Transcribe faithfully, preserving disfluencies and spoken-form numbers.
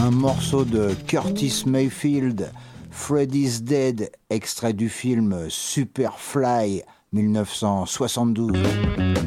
un morceau de Curtis Mayfield, Freddy's Dead, extrait du film Superfly mille neuf cent soixante-douze.